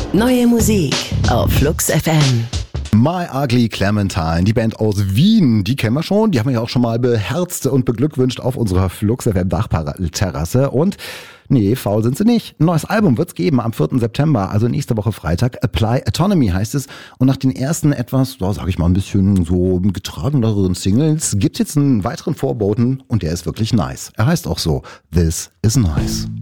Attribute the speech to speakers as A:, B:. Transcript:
A: Neue Musik auf Flux FM.
B: My Ugly Clementine, die Band aus Wien, die kennen wir schon. Die haben wir ja auch schon mal beherzt und beglückwünscht auf unserer Flux FM Dachterrasse. Und nee, faul sind sie nicht. Ein neues Album wird's geben am 4. September, also nächste Woche Freitag. Apply Autonomy heißt es. Und nach den ersten etwas, sag ich mal, ein bisschen so getrageneren Singles gibt's jetzt einen weiteren Vorboten und der ist wirklich nice. Er heißt auch so, This is Nice.